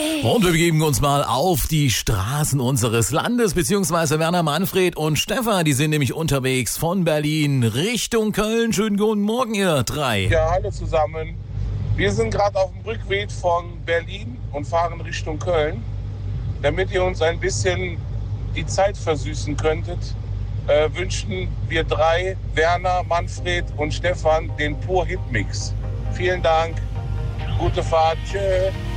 Und wir begeben uns mal auf die Straßen unseres Landes, beziehungsweise Werner, Manfred und Stefan, die sind nämlich unterwegs von Berlin Richtung Köln. Schönen guten Morgen, ihr drei. Ja, hallo zusammen. Wir sind gerade auf dem Rückweg von Berlin und fahren Richtung Köln. Damit ihr uns ein bisschen die Zeit versüßen könntet, wünschen wir drei, Werner, Manfred und Stefan, den Pur Hit Mix. Vielen Dank, gute Fahrt, tschö.